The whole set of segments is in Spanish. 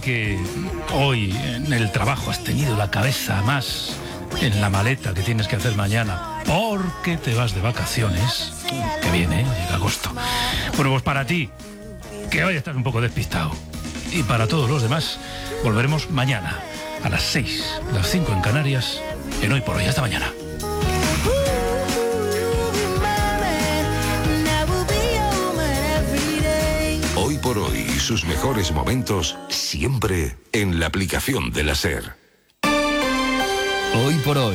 que hoy en el trabajo has tenido la cabeza más en la maleta que tienes que hacer mañana porque te vas de vacaciones, que viene, llega agosto. Bueno, pues para ti, que hoy estás un poco despistado, y para todos los demás, volveremos mañana a las 6, las 5 en Canarias, en Hoy por Hoy. Hasta mañana. Hoy por Hoy, sus mejores momentos siempre en la aplicación de la SER. Hoy por Hoy,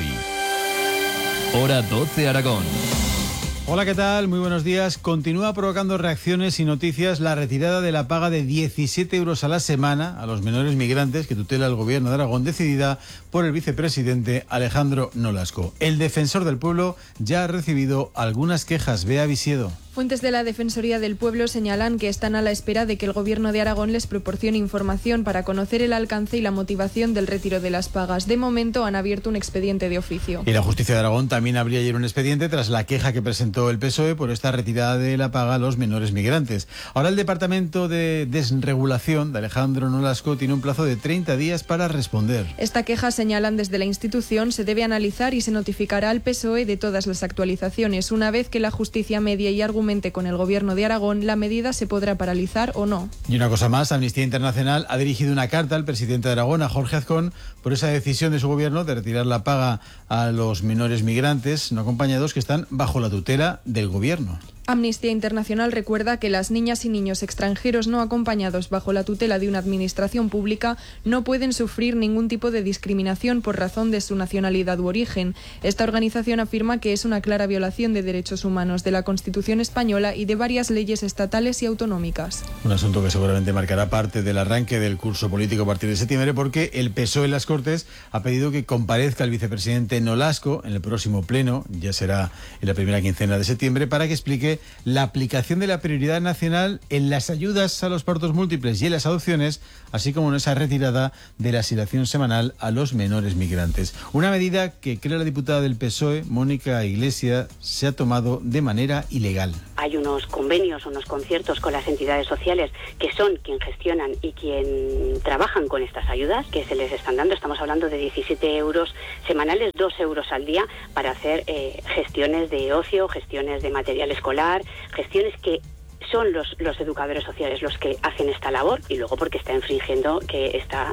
hora 12 Aragón. Hola, ¿qué tal? Muy buenos días. Continúa provocando reacciones y noticias la retirada de la paga de 17 euros a la semana a los menores migrantes que tutela el Gobierno de Aragón, decidida por el vicepresidente Alejandro Nolasco. El defensor del pueblo ya ha recibido algunas quejas. Bea Visiedo. Fuentes de la Defensoría del Pueblo señalan que están a la espera de que el Gobierno de Aragón les proporcione información para conocer el alcance y la motivación del retiro de las pagas. De momento han abierto un expediente de oficio. Y la Justicia de Aragón también abrió ayer un expediente tras la queja que presentó el PSOE por esta retirada de la paga a los menores migrantes. Ahora el Departamento de Desregulación de Alejandro Nolasco tiene un plazo de 30 días para responder. Esta queja, señalan desde la institución, se debe analizar y se notificará al PSOE de todas las actualizaciones. Una vez que la justicia medie y argumente con el Gobierno de Aragón, la medida se podrá paralizar o no. Y una cosa más, Amnistía Internacional ha dirigido una carta al presidente de Aragón, a Jorge Azcón, por esa decisión de su gobierno de retirar la paga a los menores migrantes no acompañados que están bajo la tutela del Gobierno. Amnistía Internacional recuerda que las niñas y niños extranjeros no acompañados bajo la tutela de una administración pública no pueden sufrir ningún tipo de discriminación por razón de su nacionalidad u origen. Esta organización afirma que es una clara violación de derechos humanos, de la Constitución española y de varias leyes estatales y autonómicas. Un asunto que seguramente marcará parte del arranque del curso político a partir de septiembre, porque el PSOE en las Cortes ha pedido que comparezca el vicepresidente Nolasco en el próximo pleno, ya será en la primera quincena de septiembre, para que explique la aplicación de la prioridad nacional en las ayudas a los partos múltiples y en las adopciones, así como en esa retirada de la asignación semanal a los menores migrantes. Una medida que, cree la diputada del PSOE, Mónica Iglesias, se ha tomado de manera ilegal. Hay unos convenios, unos conciertos con las entidades sociales que son quien gestionan y quien trabajan con estas ayudas que se les están dando. Estamos hablando de 17 euros semanales, 2 euros al día para hacer gestiones de ocio, gestiones de material escolar, gestiones que son los educadores sociales los que hacen esta labor, y luego porque está infringiendo que está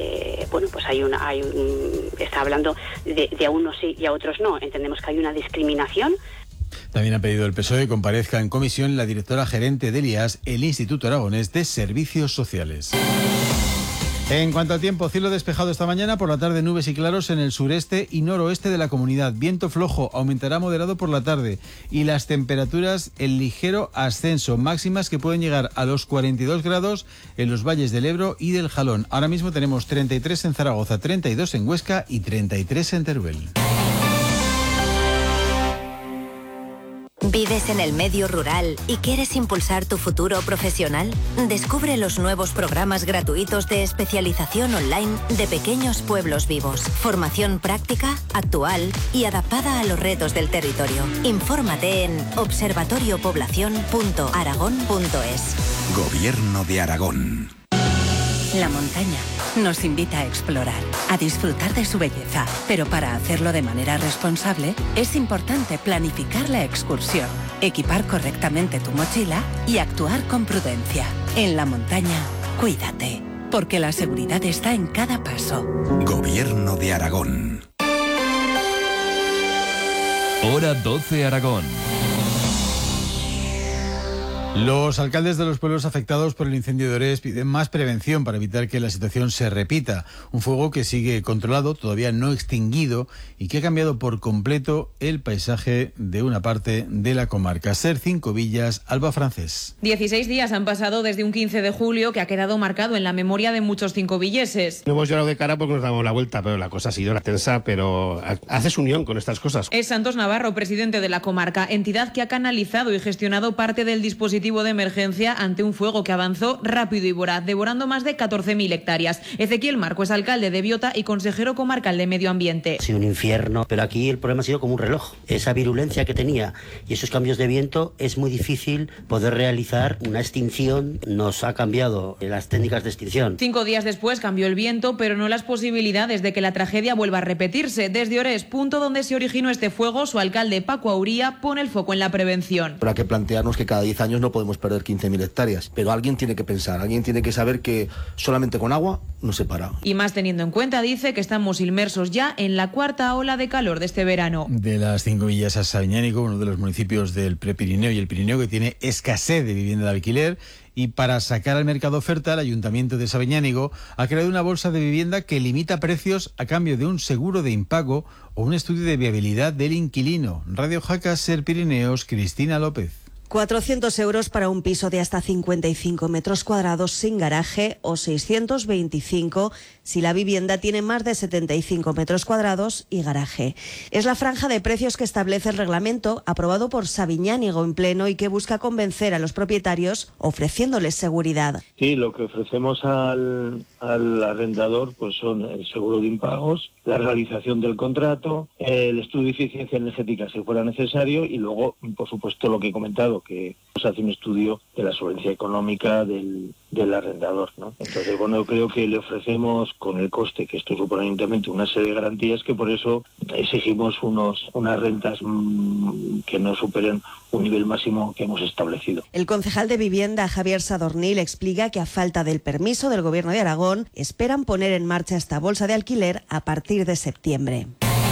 está hablando de a unos sí y a otros no. Entendemos que hay una discriminación. También ha pedido el PSOE que comparezca en comisión la directora gerente del IAS, el Instituto Aragonés de Servicios Sociales. En cuanto al tiempo, cielo despejado esta mañana, por la tarde nubes y claros en el sureste y noroeste de la comunidad. Viento flojo, aumentará moderado por la tarde y las temperaturas en ligero ascenso, máximas que pueden llegar a los 42 grados en los valles del Ebro y del Jalón. Ahora mismo tenemos 33 en Zaragoza, 32 en Huesca y 33 en Teruel. ¿Vives en el medio rural y quieres impulsar tu futuro profesional? Descubre los nuevos programas gratuitos de especialización online de Pequeños Pueblos Vivos. Formación práctica, actual y adaptada a los retos del territorio. Infórmate en observatoriopoblacion.aragón.es. Gobierno de Aragón. La montaña nos invita a explorar, a disfrutar de su belleza, pero para hacerlo de manera responsable es importante planificar la excursión, equipar correctamente tu mochila y actuar con prudencia. En la montaña, cuídate, porque la seguridad está en cada paso. Gobierno de Aragón. Hora 12 Aragón. Los alcaldes de los pueblos afectados por el incendio de Orés piden más prevención para evitar que la situación se repita. Un fuego que sigue controlado, todavía no extinguido, y que ha cambiado por completo el paisaje de una parte de la comarca. SER 5 Villas, Alba Francés. 16 días han pasado desde un 15 de julio que ha quedado marcado en la memoria de muchos cincovilleses. No hemos llorado de cara porque nos damos la vuelta, pero la cosa ha sido tensa, pero haces unión con estas cosas. Es Santos Navarro, presidente de la comarca, entidad que ha canalizado y gestionado parte del dispositivo dispositivo de emergencia ante un fuego que avanzó rápido y voraz, devorando más de 14.000 hectáreas. Ezequiel Marco es alcalde de Biota y consejero comarcal de Medio Ambiente. Ha sido un infierno, pero aquí el problema ha sido como un reloj. Esa virulencia que tenía y esos cambios de viento es muy difícil poder realizar una extinción. Nos ha cambiado las técnicas de extinción. 5 días después cambió el viento, pero no las posibilidades de que la tragedia vuelva a repetirse. Desde Orés, punto donde se originó este fuego, su alcalde Paco Auría pone el foco en la prevención. Habrá que plantearnos que cada 10 años no podemos perder 15.000 hectáreas, pero alguien tiene que pensar, alguien tiene que saber que solamente con agua no se para. Y más teniendo en cuenta, dice, que estamos inmersos ya en la 4ª ola de calor de este verano. De las 5 villas a Sabiñánigo, uno de los municipios del Prepirineo y el Pirineo que tiene escasez de vivienda de alquiler, y para sacar al mercado oferta, el Ayuntamiento de Sabiñánigo ha creado una bolsa de vivienda que limita precios a cambio de un seguro de impago o un estudio de viabilidad del inquilino. Radio Jaca, Ser Pirineos, Cristina López. 400 euros para un piso de hasta 55 metros cuadrados sin garaje o 625 si la vivienda tiene más de 75 metros cuadrados y garaje. Es la franja de precios que establece el reglamento aprobado por Sabiñánigo en pleno y que busca convencer a los propietarios ofreciéndoles seguridad. Sí, lo que ofrecemos al arrendador pues son el seguro de impagos, la realización del contrato, el estudio de eficiencia energética si fuera necesario y luego, por supuesto, lo que he comentado, que se hace un estudio de la solvencia económica del arrendador, ¿no? Entonces, bueno, yo creo que le ofrecemos con el coste que esto supone evidentemente una serie de garantías, que por eso exigimos unas rentas que no superen un nivel máximo que hemos establecido. El concejal de Vivienda, Javier Sadornil, explica que a falta del permiso del Gobierno de Aragón, esperan poner en marcha esta bolsa de alquiler a partir de septiembre.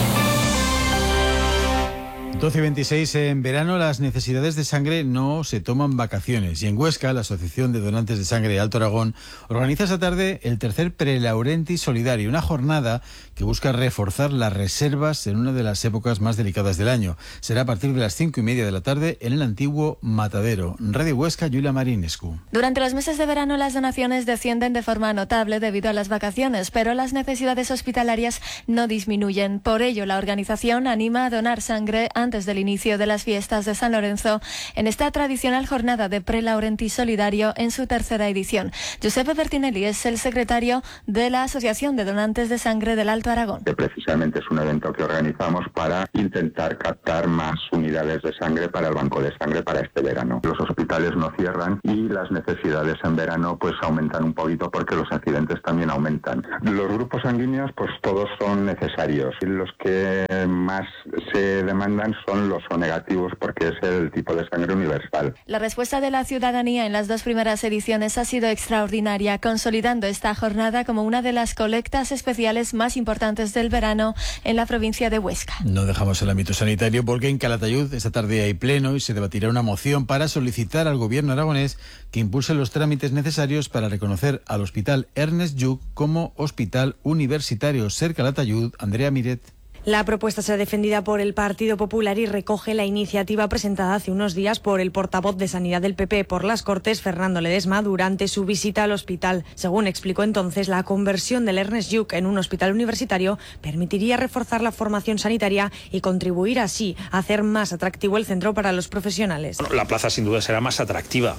12:26 en verano, las necesidades de sangre no se toman vacaciones. Y en Huesca, la Asociación de Donantes de Sangre de Alto Aragón organiza esta tarde el tercer Prelaurenti Solidario, una jornada que busca reforzar las reservas en una de las épocas más delicadas del año. Será a partir de las 5:30 de la tarde en el antiguo Matadero. Radio Huesca, Yulia Marinescu. Durante los meses de verano las donaciones descienden de forma notable debido a las vacaciones, pero las necesidades hospitalarias no disminuyen. Por ello, la organización anima a donar sangre antes del inicio de las fiestas de San Lorenzo en esta tradicional jornada de Prelaurenti Solidario en su tercera edición. Giuseppe Bertinelli es el secretario de la Asociación de Donantes de Sangre del Alto Aragón. Precisamente es un evento que organizamos para intentar captar más unidades de sangre para el banco de sangre para este verano. Los hospitales no cierran y las necesidades en verano pues aumentan un poquito porque los accidentes también aumentan. Los grupos sanguíneos pues todos son necesarios y los que más se demandan son los O negativos porque es el tipo de sangre universal. La respuesta de la ciudadanía en las dos primeras ediciones ha sido extraordinaria, consolidando esta jornada como una de las colectas especiales más importantes del verano en la provincia de Huesca. No dejamos el ámbito sanitario porque en Calatayud esta tarde hay pleno y se debatirá una moción para solicitar al gobierno aragonés que impulse los trámites necesarios para reconocer al Hospital Ernest Lluch como hospital universitario. Ser Calatayud, Andrea Miret. La propuesta será defendida por el Partido Popular y recoge la iniciativa presentada hace unos días por el portavoz de Sanidad del PP por las Cortes, Fernando Ledesma, durante su visita al hospital. Según explicó entonces, la conversión del Ernest Lluch en un hospital universitario permitiría reforzar la formación sanitaria y contribuir así a hacer más atractivo el centro para los profesionales. Bueno, la plaza sin duda será más atractiva,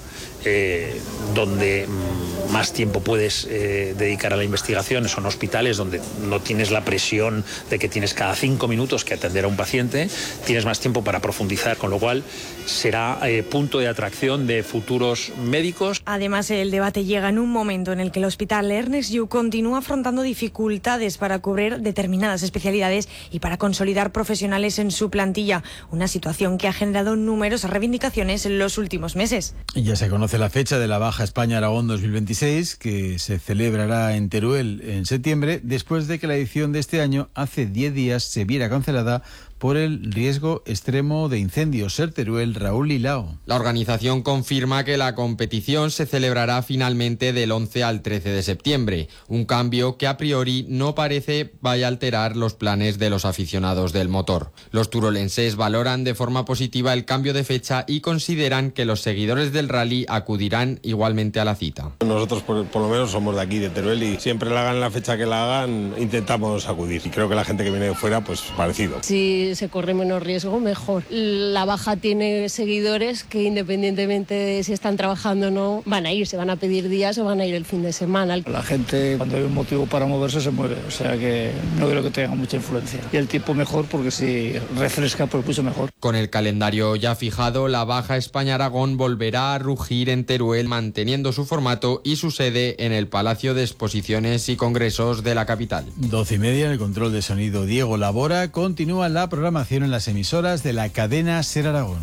donde más tiempo puedes dedicar a la investigación. Son hospitales donde no tienes la presión de que tienes cada 5 minutos que atender a un paciente, tienes más tiempo para profundizar, con lo cual será punto de atracción de futuros médicos. Además, el debate llega en un momento en el que el Hospital Ernest Lluch continúa afrontando dificultades para cubrir determinadas especialidades y para consolidar profesionales en su plantilla, una situación que ha generado numerosas reivindicaciones en los últimos meses. Y ya se conoce la fecha de la Baja España Aragón 2026, que se celebrará en Teruel en septiembre, después de que la edición de este año, hace 10 días, se viera cancelada por el riesgo extremo de incendios. Ser Teruel, Raúl Lilao. La organización confirma que la competición se celebrará finalmente del 11 al 13 de septiembre, un cambio que a priori no parece vaya a alterar los planes de los aficionados del motor. Los turolenses valoran de forma positiva el cambio de fecha y consideran que los seguidores del rally acudirán igualmente a la cita. Nosotros por lo menos somos de aquí, de Teruel, y siempre la hagan la fecha que la hagan, intentamos acudir. Y creo que la gente que viene de fuera, pues parecido. Si se corre menos riesgo, mejor. La baja tiene seguidores que independientemente de si están trabajando o no, van a ir, se van a pedir días o van a ir el fin de semana. La gente, cuando hay un motivo para moverse, se mueve, o sea que no creo que tenga mucha influencia. Y el tiempo mejor, porque si refresca, pues mucho mejor. Con el calendario ya fijado, la Baja España-Aragón volverá a rugir en Teruel, manteniendo su formato y su sede en el Palacio de Exposiciones y Congresos de la capital. 12:30, en el control de sonido Diego Labora. Continúa la programación en las emisoras de la cadena SER Aragón.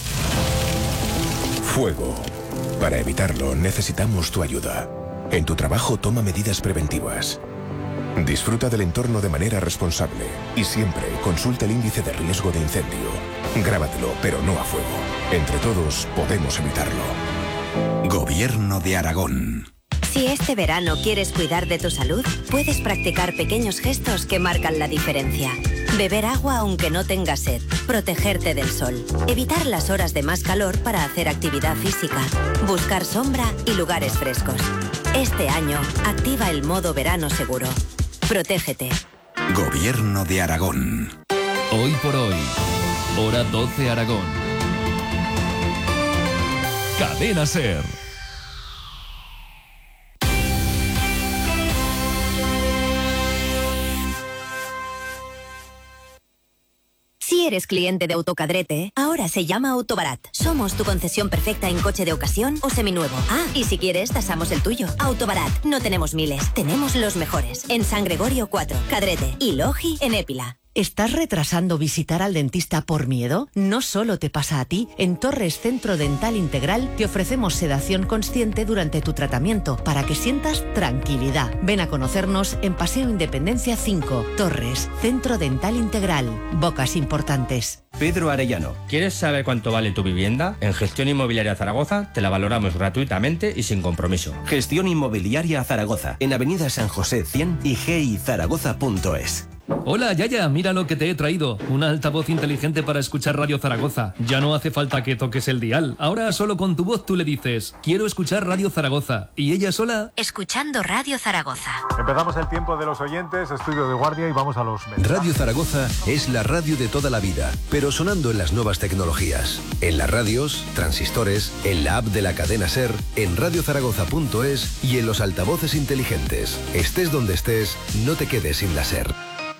Fuego. Para evitarlo necesitamos tu ayuda. En tu trabajo toma medidas preventivas. Disfruta del entorno de manera responsable y siempre consulta el índice de riesgo de incendio. Grábatelo, pero no a fuego. Entre todos podemos evitarlo. Gobierno de Aragón. Si este verano quieres cuidar de tu salud, puedes practicar pequeños gestos que marcan la diferencia. Beber agua aunque no tengas sed, protegerte del sol, evitar las horas de más calor para hacer actividad física, buscar sombra y lugares frescos. Este año, activa el modo verano seguro. Protégete. Gobierno de Aragón. Hoy por hoy, hora 12 Aragón. Cadena SER. Si eres cliente de Autocadrete, ahora se llama Autobarat. Somos tu concesión perfecta en coche de ocasión o seminuevo. Ah, y si quieres, tasamos el tuyo. Autobarat, no tenemos miles, tenemos los mejores. En San Gregorio 4, Cadrete y Logi en Épila. ¿Estás retrasando visitar al dentista por miedo? No solo te pasa a ti. En Torres Centro Dental Integral te ofrecemos sedación consciente durante tu tratamiento para que sientas tranquilidad. Ven a conocernos en Paseo Independencia 5, Torres, Centro Dental Integral. Bocas importantes. Pedro Arellano, ¿quieres saber cuánto vale tu vivienda? En Gestión Inmobiliaria Zaragoza te la valoramos gratuitamente y sin compromiso. Gestión Inmobiliaria Zaragoza, en Avenida San José 100 y gizaragoza.es. Hola, Yaya, mira lo que te he traído. Una altavoz inteligente para escuchar Radio Zaragoza. Ya no hace falta que toques el dial. Ahora solo con tu voz tú le dices, quiero escuchar Radio Zaragoza. Y ella sola... Escuchando Radio Zaragoza. Empezamos el tiempo de los oyentes, estudio de guardia y vamos a los mensajes. Radio Zaragoza es la radio de toda la vida, pero sonando en las nuevas tecnologías. En las radios, transistores, en la app de la cadena SER, en radiozaragoza.es y en los altavoces inteligentes. Estés donde estés, no te quedes sin la SER.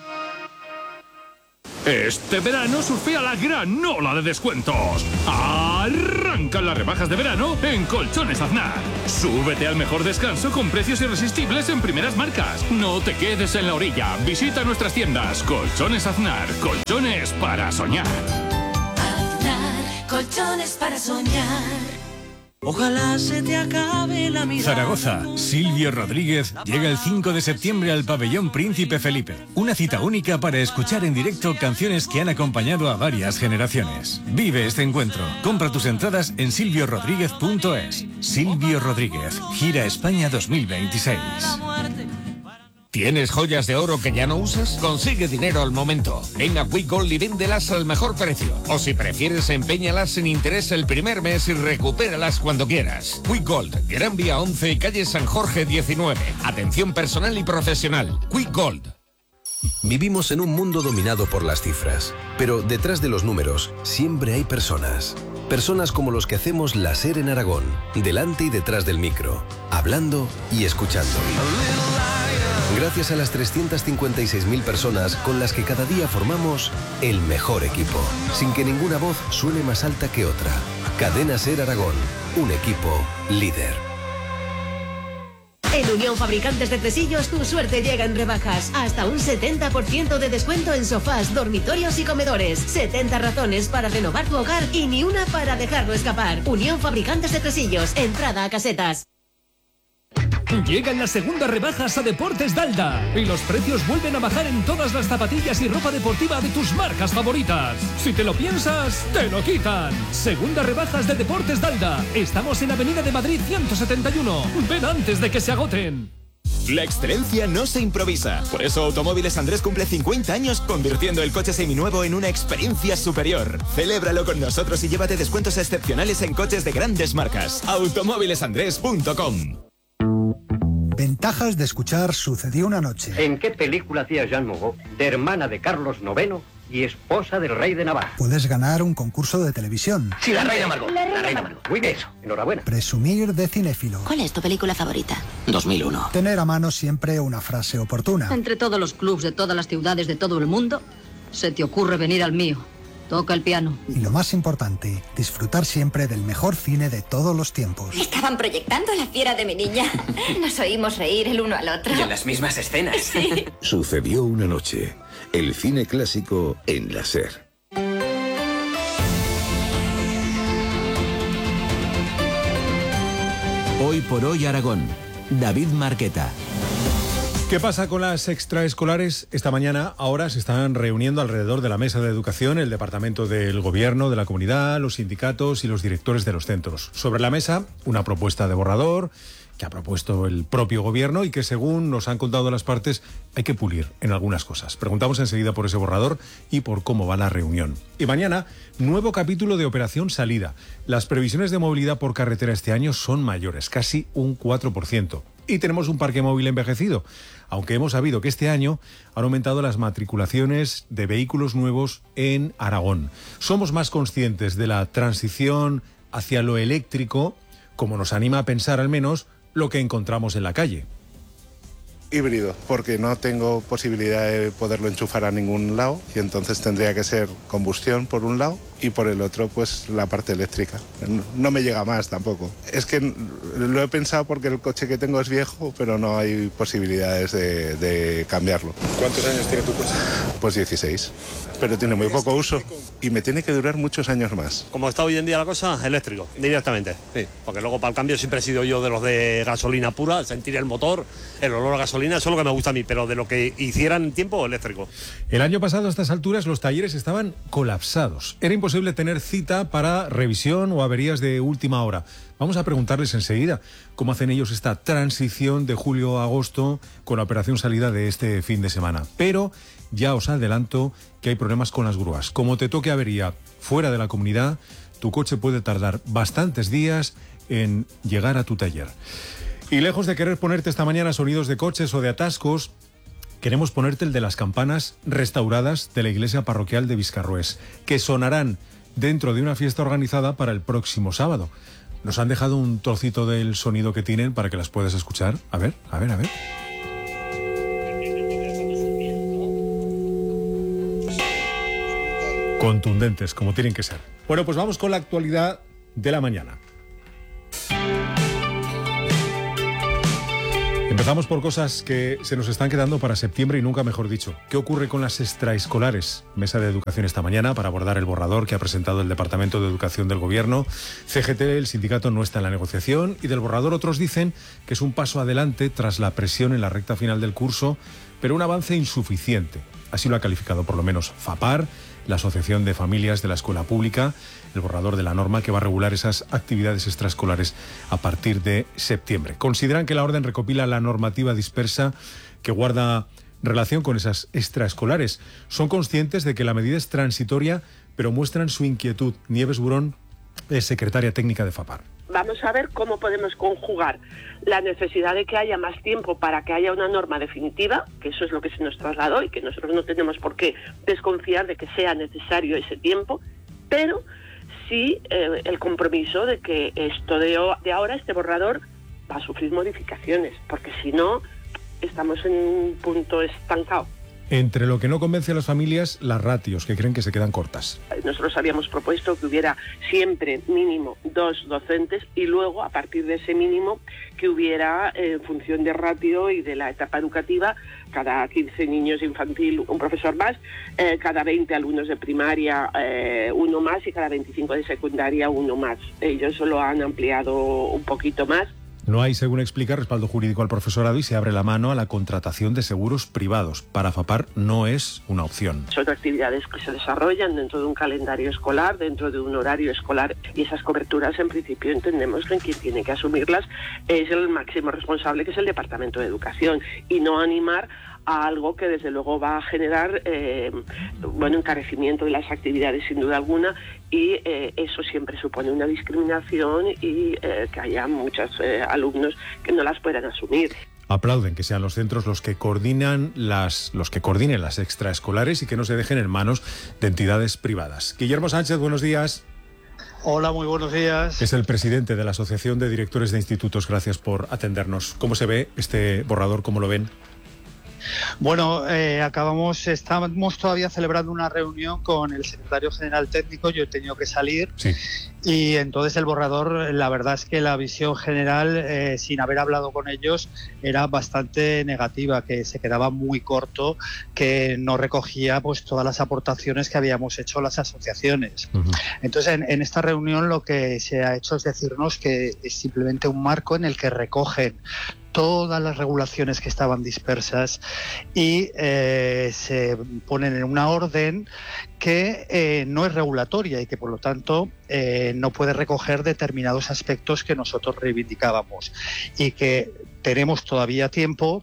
Este verano surfea la gran ola de descuentos. Arrancan las rebajas de verano en Colchones Aznar. Súbete al mejor descanso con precios irresistibles en primeras marcas. No te quedes en la orilla. Visita nuestras tiendas. Colchones Aznar. Colchones para soñar. Aznar. Colchones para soñar. Ojalá se te acabe la mirada. Zaragoza, Silvio Rodríguez llega el 5 de septiembre al Pabellón Príncipe Felipe. Una cita única para escuchar en directo canciones que han acompañado a varias generaciones. Vive este encuentro. Compra tus entradas en silviorodríguez.es. Silvio Rodríguez, Gira España 2026. ¿Tienes joyas de oro que ya no usas? Consigue dinero al momento. Ven a WeGold y véndelas al mejor precio. O si prefieres, empeñalas sin interés el primer mes y recupéralas cuando quieras. WeGold, Gran Vía 11 y calle San Jorge 19. Atención personal y profesional. WeGold. Vivimos en un mundo dominado por las cifras, pero detrás de los números siempre hay personas. Personas como los que hacemos la SER en Aragón, delante y detrás del micro, hablando y escuchando. Gracias a las 356.000 personas con las que cada día formamos el mejor equipo, sin que ninguna voz suene más alta que otra. Cadena SER Aragón, un equipo líder. En Unión Fabricantes de Tresillos tu suerte llega en rebajas. Hasta un 70% de descuento en sofás, dormitorios y comedores. 70 razones para renovar tu hogar y ni una para dejarlo escapar. Unión Fabricantes de Tresillos, entrada a casetas. Llegan las segundas rebajas a Deportes Dalda y los precios vuelven a bajar en todas las zapatillas y ropa deportiva de tus marcas favoritas. Si te lo piensas, te lo quitan. Segundas rebajas de Deportes Dalda. Estamos en Avenida de Madrid 171. Ven antes de que se agoten. La excelencia no se improvisa. Por eso Automóviles Andrés cumple 50 años convirtiendo el coche seminuevo en una experiencia superior. Celébralo con nosotros y llévate descuentos excepcionales en coches de grandes marcas. Automóvilesandrés.com. Ventajas de escuchar Sucedió una noche. ¿En qué película hacía Jean Moreau, de hermana de Carlos IX y esposa del rey de Navarra. Puedes ganar un concurso de televisión. Sí, la reina Margot. La reina Margot. Muy bien, eso. Enhorabuena. Presumir de cinéfilo. ¿Cuál es tu película favorita? 2001. Tener a mano siempre una frase oportuna. Entre todos los clubs de todas las ciudades de todo el mundo, se te ocurre venir al mío. Toca el piano. Y lo más importante, disfrutar siempre del mejor cine de todos los tiempos. Estaban proyectando La fiera de mi niña. Nos oímos reír el uno al otro. Y en las mismas escenas. Sí. Sucedió una noche. El cine clásico en la SER. Hoy por hoy Aragón. David Marqueta. ¿Qué pasa con las extraescolares? Esta mañana ahora se están reuniendo alrededor de la mesa de educación el departamento del gobierno de la comunidad, los sindicatos y los directores de los centros. Sobre la mesa, una propuesta de borrador que ha propuesto el propio gobierno y que, según nos han contado las partes, hay que pulir en algunas cosas. Preguntamos enseguida por ese borrador y por cómo va la reunión. Y mañana, nuevo capítulo de Operación Salida. Las previsiones de movilidad por carretera este año son mayores, casi un 4%. Y tenemos un parque móvil envejecido, aunque hemos sabido que este año han aumentado las matriculaciones de vehículos nuevos en Aragón. Somos más conscientes de la transición hacia lo eléctrico, como nos anima a pensar al menos lo que encontramos en la calle. Híbrido, porque no tengo posibilidad de poderlo enchufar a ningún lado y entonces tendría que ser combustión por un lado y por el otro pues la parte eléctrica. No me llega más tampoco. Es que lo he pensado porque el coche que tengo es viejo, pero no hay posibilidades de cambiarlo. ¿Cuántos años tiene tu coche? Pues 16, pero tiene muy poco uso y me tiene que durar muchos años más. Como está hoy en día la cosa, eléctrico, directamente. Sí, porque luego para el cambio siempre he sido yo de los de gasolina pura, sentir el motor, el olor a gasolina, eso es lo que me gusta a mí, pero de lo que hicieran en tiempo, eléctrico. El año pasado a estas alturas los talleres estaban colapsados. Era imposible tener cita para revisión o averías de última hora. Vamos a preguntarles enseguida cómo hacen ellos esta transición de julio a agosto con la operación salida de este fin de semana. Pero ya os adelanto que hay problemas con las grúas. Como te toque avería fuera de la comunidad, tu coche puede tardar bastantes días en llegar a tu taller. Y lejos de querer ponerte esta mañana sonidos de coches o de atascos, queremos ponerte el de las campanas restauradas de la iglesia parroquial de Viscarrués, que sonarán dentro de una fiesta organizada para el próximo sábado. Nos han dejado un trocito del sonido que tienen para que las puedas escuchar. A ver. Contundentes, como tienen que ser. Bueno, pues vamos con la actualidad de la mañana. Empezamos por cosas que se nos están quedando para septiembre y nunca mejor dicho. ¿Qué ocurre con las extraescolares? Mesa de Educación esta mañana para abordar el borrador que ha presentado el Departamento de Educación del Gobierno. CGT, el sindicato, no está en la negociación y del borrador otros dicen que es un paso adelante tras la presión en la recta final del curso, pero un avance insuficiente. Así lo ha calificado por lo menos FAPAR, la Asociación de Familias de la Escuela Pública, el borrador de la norma que va a regular esas actividades extraescolares a partir de septiembre. Consideran que la orden recopila la normativa dispersa que guarda relación con esas extraescolares. Son conscientes de que la medida es transitoria, pero muestran su inquietud. Nieves Burón es secretaria técnica de FAPAR. Vamos a ver cómo podemos conjugar la necesidad de que haya más tiempo para que haya una norma definitiva, que eso es lo que se nos trasladó y que nosotros no tenemos por qué desconfiar de que sea necesario ese tiempo, pero sí el compromiso de que esto de ahora, este borrador, va a sufrir modificaciones, porque si no, estamos en un punto estancado. Entre lo que no convence a las familias, las ratios, que creen que se quedan cortas. Nosotros habíamos propuesto que hubiera siempre mínimo 2 docentes y luego, a partir de ese mínimo, que hubiera, en función de ratio y de la etapa educativa, cada 15 niños de infantil un profesor más, cada 20 alumnos de primaria uno más y cada 25 de secundaria uno más. Ellos lo han ampliado un poquito más. No hay, según explica, respaldo jurídico al profesorado y se abre la mano a la contratación de seguros privados. Para FAPAR no es una opción. Son actividades que se desarrollan dentro de un calendario escolar, dentro de un horario escolar, y esas coberturas en principio entendemos que quien tiene que asumirlas es el máximo responsable, que es el Departamento de Educación, y no animar a algo que desde luego va a generar encarecimiento de las actividades sin duda alguna, y eso siempre supone una discriminación y que haya muchos alumnos que no las puedan asumir. aplauden que sean los centros los que coordinen las extraescolares y que no se dejen en manos de entidades privadas. Guillermo Sánchez, buenos días. Hola, muy buenos días. Es el presidente de la Asociación de Directores de Institutos. Gracias por atendernos. ¿Cómo se ve este borrador? ¿Cómo lo ven? Bueno, estamos todavía celebrando una reunión con el secretario general técnico. Yo he tenido que salir. Sí. Y entonces el borrador, la verdad es que la visión general, sin haber hablado con ellos, era bastante negativa, que se quedaba muy corto, que no recogía pues todas las aportaciones que habíamos hecho las asociaciones. Uh-huh. Entonces en esta reunión lo que se ha hecho es decirnos que es simplemente un marco en el que recogen todas las regulaciones que estaban dispersas y se ponen en una orden que no es regulatoria y que por lo tanto no puede recoger determinados aspectos que nosotros reivindicábamos y que tenemos todavía tiempo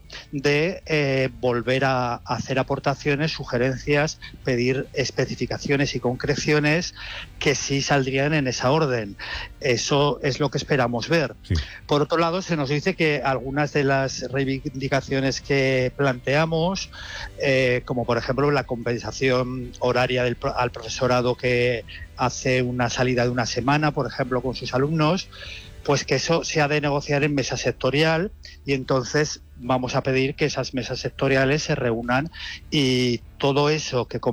de volver a hacer aportaciones, sugerencias, pedir especificaciones y concreciones que sí saldrían en esa orden. Eso es lo que esperamos ver. Sí. Por otro lado, se nos dice que algunas de las reivindicaciones que planteamos, como por ejemplo la compensación horaria al profesorado que hace una salida de una semana, por ejemplo, con sus alumnos, pues que eso se ha de negociar en mesa sectorial y entonces vamos a pedir que esas mesas sectoriales se reúnan y todo eso que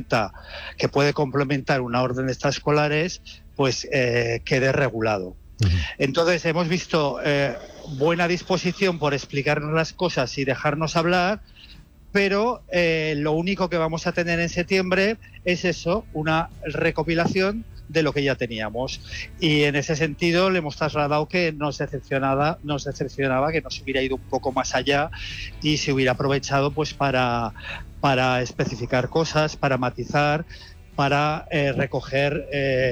puede complementar una orden de extraescolares, pues quede regulado. Uh-huh. Entonces hemos visto buena disposición por explicarnos las cosas y dejarnos hablar, pero lo único que vamos a tener en septiembre es eso, una recopilación de lo que ya teníamos. Y en ese sentido le hemos trasladado que nos decepcionaba que no se hubiera ido un poco más allá y se hubiera aprovechado pues para especificar cosas, para matizar, para recoger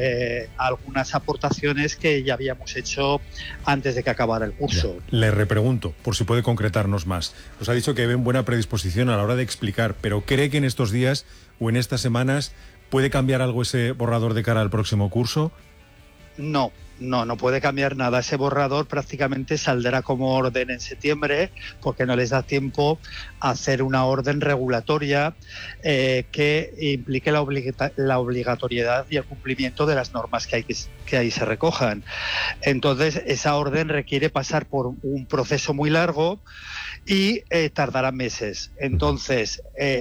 algunas aportaciones que ya habíamos hecho antes de que acabara el curso. Ya. Le repregunto, por si puede concretarnos más. Nos ha dicho que ven buena predisposición a la hora de explicar, pero ¿cree que en estos días o en estas semanas puede cambiar algo ese borrador de cara al próximo curso? No puede cambiar nada. Ese borrador prácticamente saldrá como orden en septiembre porque no les da tiempo a hacer una orden regulatoria que implique la obligatoriedad y el cumplimiento de las normas que ahí se recojan. Entonces, esa orden requiere pasar por un proceso muy largo y tardará meses. Entonces,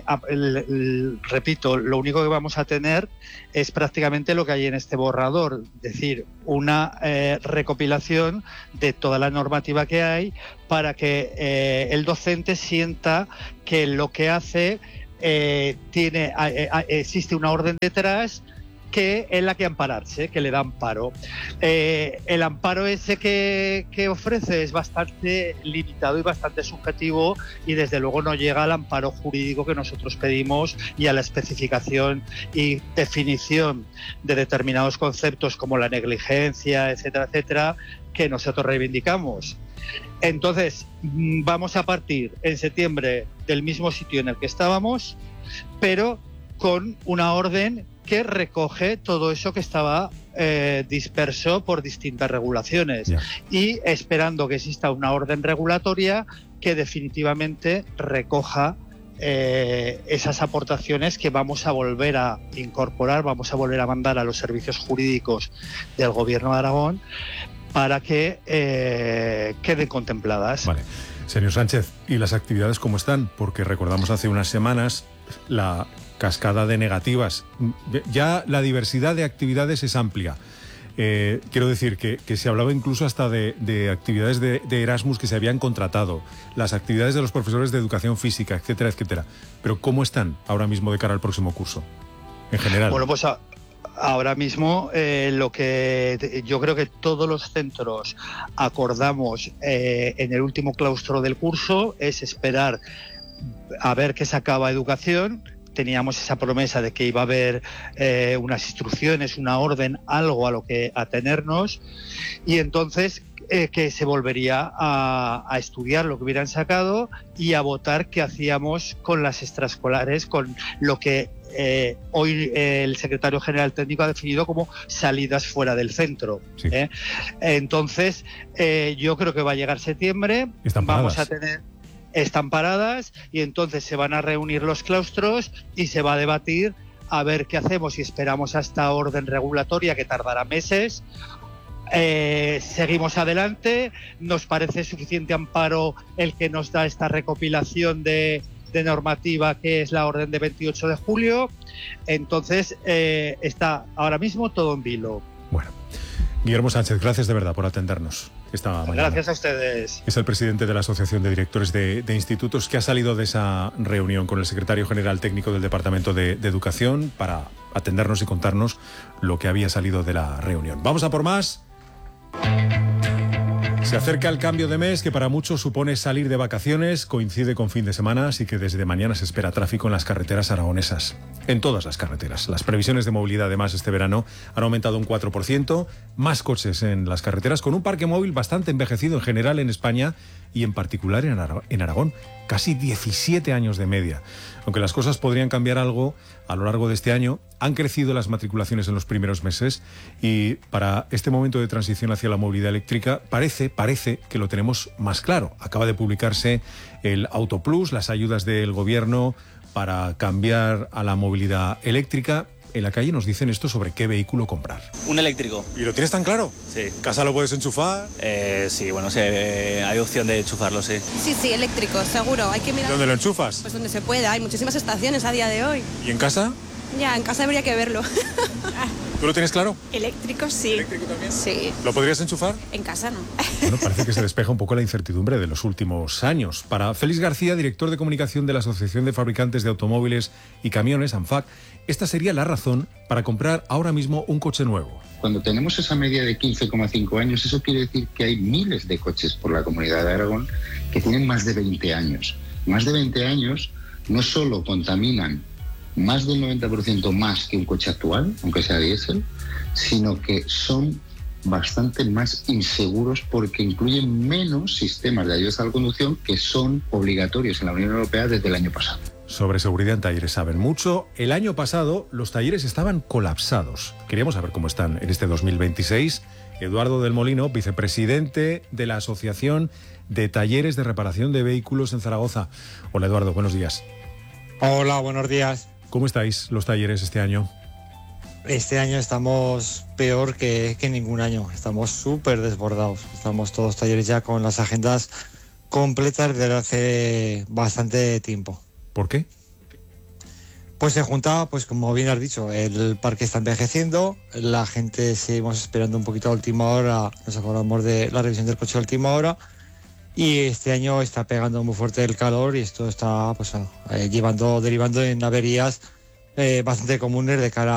repito, lo único que vamos a tener es prácticamente lo que hay en este borrador, es decir, una recopilación de toda la normativa que hay para que el docente sienta que lo que hace existe una orden detrás que es la que ampararse, que le da amparo. El amparo ese que ofrece es bastante limitado y bastante subjetivo y desde luego no llega al amparo jurídico que nosotros pedimos y a la especificación y definición de determinados conceptos como la negligencia, etcétera, etcétera, que nosotros reivindicamos. Entonces, vamos a partir en septiembre del mismo sitio en el que estábamos, pero con una orden que recoge todo eso que estaba disperso por distintas regulaciones. Yeah. Y esperando que exista una orden regulatoria que definitivamente recoja esas aportaciones que vamos a volver a incorporar, vamos a volver a mandar a los servicios jurídicos del Gobierno de Aragón para que queden contempladas. Vale. Señor Sánchez, ¿y las actividades cómo están? Porque recordamos hace unas semanas la cascada de negativas. Ya la diversidad de actividades es amplia. Quiero decir que se hablaba incluso hasta de actividades de Erasmus que se habían contratado, las actividades de los profesores de educación física, etcétera, etcétera. Pero ¿cómo están ahora mismo de cara al próximo curso, en general? Bueno, pues ahora mismo lo que yo creo que todos los centros acordamos en el último claustro del curso es esperar a ver qué se acaba educación. Teníamos esa promesa de que iba a haber unas instrucciones, una orden, algo a lo que atenernos y entonces que se volvería a estudiar lo que hubieran sacado y a votar qué hacíamos con las extraescolares, con lo que hoy el secretario general técnico ha definido como salidas fuera del centro. Sí. Entonces, yo creo que va a llegar septiembre, vamos a tener... están paradas y entonces se van a reunir los claustros y se va a debatir a ver qué hacemos, si esperamos a esta orden regulatoria que tardará meses. Seguimos adelante, nos parece suficiente amparo el que nos da esta recopilación de normativa que es la orden de 28 de julio, entonces está ahora mismo todo en vilo. Bueno, Guillermo Sánchez, gracias de verdad por atendernos esta mañana. Gracias a ustedes. Es el presidente de la Asociación de Directores de Institutos que ha salido de esa reunión con el secretario general técnico del Departamento de Educación para atendernos y contarnos lo que había salido de la reunión. Vamos a por más. Se acerca el cambio de mes, que para muchos supone salir de vacaciones, coincide con fin de semana, así que desde mañana se espera tráfico en las carreteras aragonesas. En todas las carreteras. Las previsiones de movilidad, además, este verano han aumentado un 4%, más coches en las carreteras, con un parque móvil bastante envejecido en general en España y en particular en Aragón. Casi 17 años de media. Aunque las cosas podrían cambiar algo a lo largo de este año, han crecido las matriculaciones en los primeros meses y para este momento de transición hacia la movilidad eléctrica parece que lo tenemos más claro. Acaba de publicarse el Autoplus, las ayudas del gobierno para cambiar a la movilidad eléctrica. En la calle nos dicen esto sobre qué vehículo comprar. Un eléctrico. ¿Y lo tienes tan claro? Sí. ¿Casa lo puedes enchufar? Sí, bueno, sí, hay opción de enchufarlo, sí. Sí, eléctrico, seguro. Hay que mirar. ¿Dónde lo enchufas? Pues donde se pueda. Hay muchísimas estaciones a día de hoy. ¿Y en casa? Ya, en casa habría que verlo. ¿Tú lo tienes claro? Eléctrico, sí. ¿Eléctrico también? Sí. ¿Lo podrías enchufar? En casa no. Bueno, parece que se despeja un poco la incertidumbre de los últimos años. Para Félix García, director de comunicación de la Asociación de Fabricantes de Automóviles y Camiones, ANFAC, esta sería la razón para comprar ahora mismo un coche nuevo. Cuando tenemos esa media de 15,5 años, eso quiere decir que hay miles de coches por la comunidad de Aragón que tienen más de 20 años. Más de 20 años no solo contaminan más del 90% más que un coche actual, aunque sea diésel, sino que son bastante más inseguros porque incluyen menos sistemas de ayudas a la conducción que son obligatorios en la Unión Europea desde el año pasado. Sobre seguridad en talleres saben mucho. El año pasado los talleres estaban colapsados. Queríamos saber cómo están en este 2026. Eduardo del Molino, vicepresidente de la Asociación de Talleres de Reparación de Vehículos en Zaragoza. Hola Eduardo, buenos días. Hola, buenos días. ¿Cómo estáis los talleres este año? Este año estamos peor que ningún año. Estamos súper desbordados. Estamos todos talleres ya con las agendas completas desde hace bastante tiempo. ¿Por qué? Pues se junta, pues como bien has dicho, el parque está envejeciendo, la gente seguimos esperando un poquito a última hora, nos acordamos de la revisión del coche a última hora, y este año está pegando muy fuerte el calor y esto está pues derivando en averías bastante comunes de cara